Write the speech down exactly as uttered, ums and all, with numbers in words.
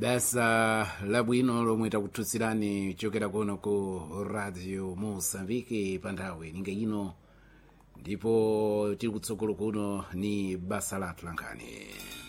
basa labwino lomwe takuthutsirani chokera kuno ku radio Mozambique pa nthawi ninga ino ndipo tili kutsogolo kuno ni basa lathu lankhani.